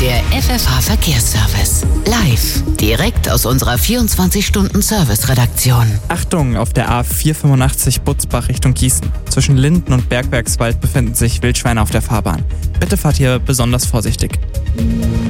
Der FFH-Verkehrsservice. Live. Direkt aus unserer 24-Stunden-Service-Redaktion. Achtung, auf der A485 Butzbach Richtung Gießen. Zwischen Linden und Bergwerkswald befinden sich Wildschweine auf der Fahrbahn. Bitte fahrt hier besonders vorsichtig.